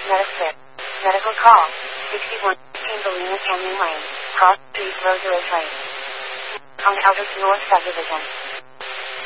Medicare. Medical call. 61 Kimberlina Canyon Lane. Cross Street Rosarito Trace. On Elders North Subdivision.